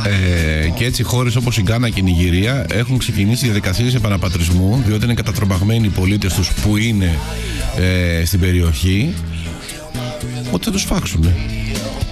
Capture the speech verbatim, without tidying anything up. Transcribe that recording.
ε, και έτσι χώρες όπως η Γκάνα και η Νιγηρία έχουν ξεκινήσει διαδικασίες επαναπατρισμού, διότι είναι κατατρομαγμένοι οι πολίτες τους που είναι ε, στην περιοχή, ότι θα τους φάξουν.